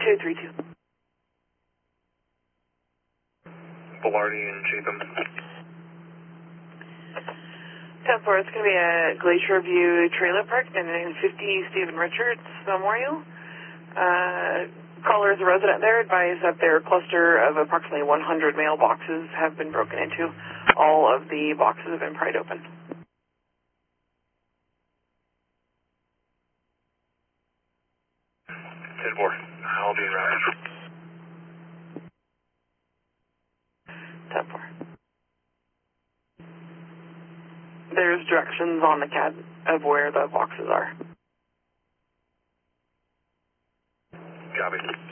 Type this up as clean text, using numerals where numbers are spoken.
232. Velarde and Chatham. 10-4, it's going to be a Glacier View Trailer Park in 50 Stephen Richards Memorial. Caller is a resident there. Advised that their cluster of approximately 100 mailboxes have been broken into. All of the boxes have been pried open. 10-4, I'll be in route. 10-4. There's directions on the CAD of where the boxes are. Copy.